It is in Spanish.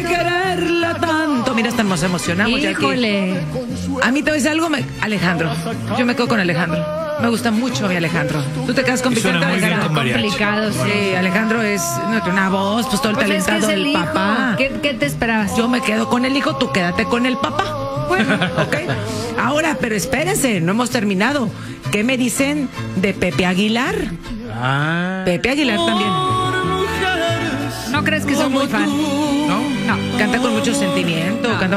de quererla tanto. Mira, hasta nos emocionamos. Híjole. Ya a mí te voy a decir algo, Alejandro. Yo me quedo con Alejandro. Me gusta mucho mi Alejandro. ¿Tú te quedas con Vicente Suena muy bien Alejandro? con mariachi. Complicado, sí. Sí, Alejandro es una voz, pues todo el Pues es que talentado es el del hijo. papá. ¿Qué te esperabas? Yo me quedo con el hijo, tú quédate con el papá. Bueno, ok. Ahora, pero espérense, no hemos terminado. ¿Qué me dicen de Pepe Aguilar? Pepe Aguilar también. ¿No crees que son muy fan? ¿No? No. Canta con mucho sentimiento. Canta